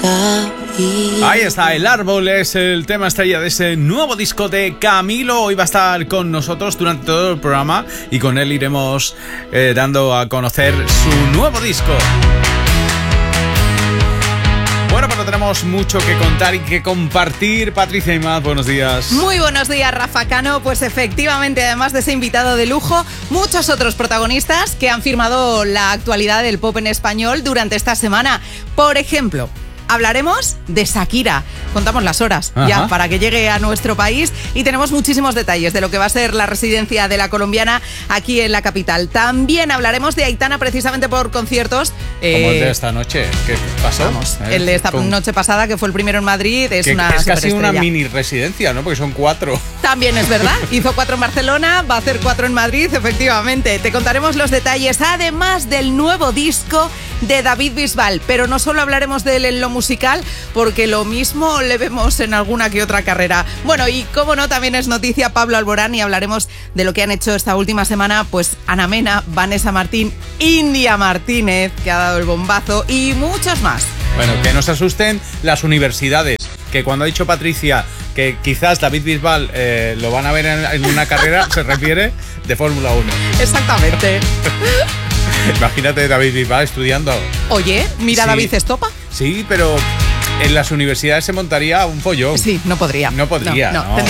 Ahí está, El Árbol es el tema estrella de ese nuevo disco de Camilo. Hoy va a estar con nosotros durante todo el programa y con él iremos dando a conocer su nuevo disco. Bueno, pues tenemos mucho que contar y que compartir. Patricia Imaz, buenos días. Muy buenos días, Rafa Cano. Pues efectivamente, además de ese invitado de lujo, muchos otros protagonistas que han firmado la actualidad del pop en español durante esta semana. Por ejemplo, hablaremos de Shakira. Contamos las horas ya para que llegue a nuestro país y tenemos muchísimos detalles de lo que va a ser la residencia de la colombiana aquí en la capital. También hablaremos de Aitana precisamente por conciertos. Como el de esta noche. ¿Qué pasó? Vamos, el de esta noche pasada, que fue el primero en Madrid, es casi una mini residencia, ¿no? Porque son 4. También es verdad. Hizo 4 en Barcelona, va a hacer 4 en Madrid, efectivamente. Te contaremos los detalles, además del nuevo disco de David Bisbal. Pero no solo hablaremos de él en lo musical, porque lo mismo le vemos en alguna que otra carrera. Bueno, y como no, también es noticia Pablo Alborán y hablaremos de lo que han hecho esta última semana, pues Ana Mena, Vanessa Martín, India Martínez, que ha dado el bombazo, y muchos más. Bueno, que no se asusten las universidades, que cuando ha dicho Patricia que quizás David Bisbal lo van a ver en una carrera, se refiere de Fórmula 1. Exactamente. Imagínate David Bisbal estudiando. Oye, mira, sí. David Estopa. Sí, pero en las universidades se montaría un follón. Sí, no podría. No podría. No. Tendría